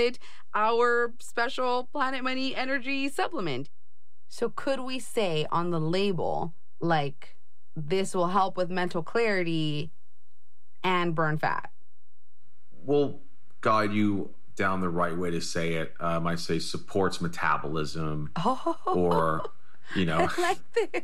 it our special Planet Money energy supplement. So could we say on the label, like, this will help with mental clarity and burn fat? We'll guide you down the right way to say it. I might say supports metabolism or, you know. I like this.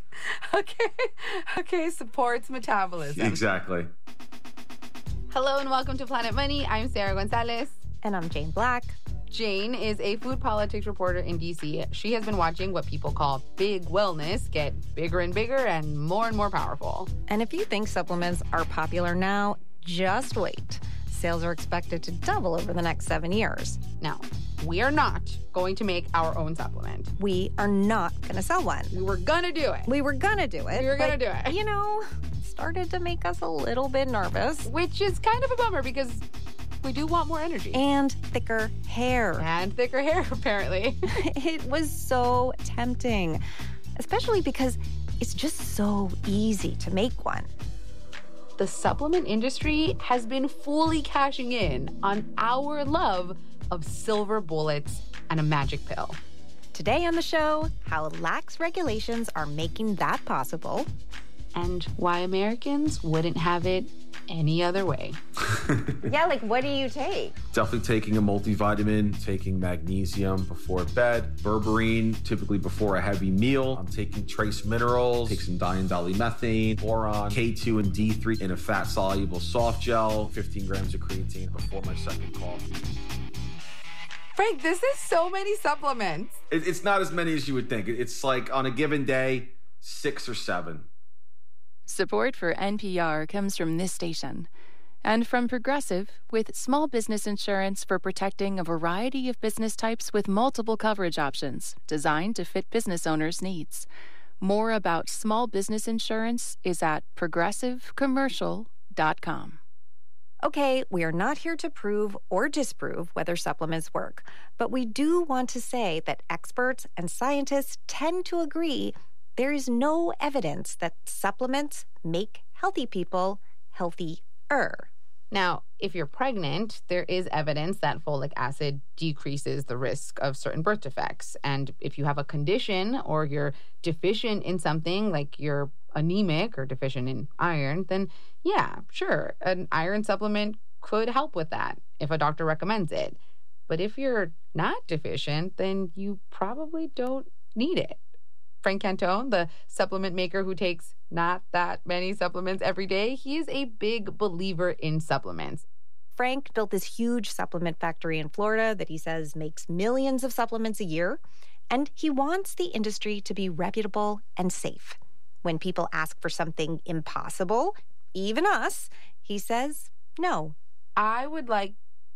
Okay, supports metabolism. Exactly. Hello and welcome to Planet Money. I'm Sarah Gonzalez. And I'm Jane Black. Jane is a food politics reporter in D.C. She has been watching what people call big wellness get bigger and bigger and more powerful. And if you think supplements are popular now, just wait. Sales are expected to double over the next 7 years. Now, we are not going to make our own supplement. We are not going to sell one. We were going to do it. We were going to do it. You know, it started to make us a little bit nervous. Which is kind of a bummer because we do want more energy. And thicker hair. And thicker hair, apparently. It was so tempting, especially because it's just so easy to make one. The supplement industry has been fully cashing in on our love of silver bullets and a magic pill. Today on the show, how lax regulations are making that possible. And why Americans wouldn't have it any other way. Yeah, like what do you take? Definitely taking a multivitamin, taking magnesium before bed, berberine typically before a heavy meal. I'm taking trace minerals, take some diindolylmethane, boron, K2 and D3 in a fat-soluble soft gel, 15 grams of creatine before my second coffee. Frank, this is so many supplements. It's not as many as you would think. It's like on a given day, 6 or 7. Support for NPR comes from this station and from Progressive with small business insurance for protecting a variety of business types with multiple coverage options designed to fit business owners' needs. More about small business insurance is at progressivecommercial.com. Okay, we are not here to prove or disprove whether supplements work, but we do want to say that experts and scientists tend to agree there is no evidence that supplements make healthy people healthier. Now, if you're pregnant, there is evidence that folic acid decreases the risk of certain birth defects. And if you have a condition or you're deficient in something, like you're anemic or deficient in iron, then yeah, sure, an iron supplement could help with that if a doctor recommends it. But if you're not deficient, then you probably don't need it. Frank Cantone, the supplement maker who takes not that many supplements every day, he is a big believer in supplements. Frank built this huge supplement factory in Florida that he says makes millions of supplements a year, and he wants the industry to be reputable and safe. When people ask for something impossible, even us, he says no. I would like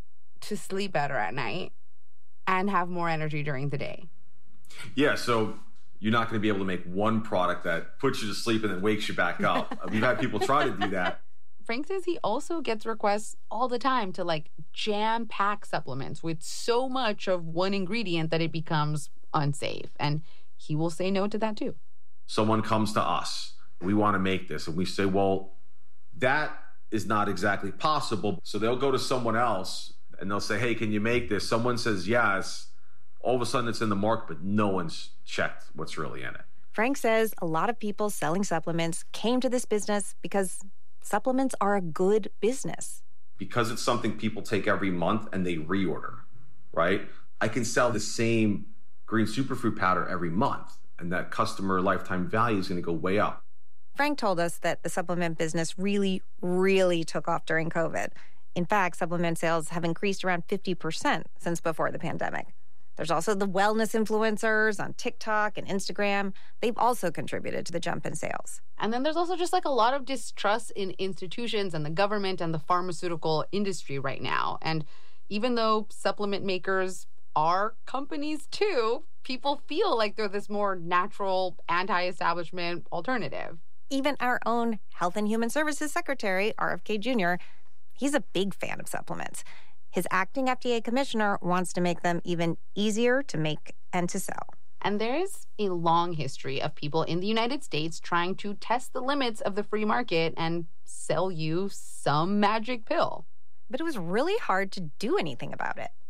to sleep better at night and have more energy during the day. Yeah, so you're not going to be able to make one product that puts you to sleep and then wakes you back up. We've had people try to do that. Frank says he also gets requests all the time to jam-pack supplements with so much of one ingredient that it becomes unsafe. And he will say no to that too. Someone comes to us, we want to make this. And we say, well, that is not exactly possible. So they'll go to someone else and they'll say, hey, can you make this? Someone says yes. All of a sudden it's in the market, but no one's checked what's really in it. Frank says a lot of people selling supplements came to this business because supplements are a good business. Because it's something people take every month and they reorder, right? I can sell the same green superfood powder every month, and that customer lifetime value is going to go way up. Frank told us that the supplement business really, really took off during COVID. In fact, supplement sales have increased around 50% since before the pandemic. There's also the wellness influencers on TikTok and Instagram. They've also contributed to the jump in sales. And then there's also just a lot of distrust in institutions and the government and the pharmaceutical industry right now. And even though supplement makers are companies too, people feel like they're this more natural, anti-establishment alternative. Even our own Health and Human Services Secretary, RFK Jr., he's a big fan of supplements. His acting FDA commissioner wants to make them even easier to make and to sell. And there is a long history of people in the United States trying to test the limits of the free market and sell you some magic pill. But it was really hard to do anything about it.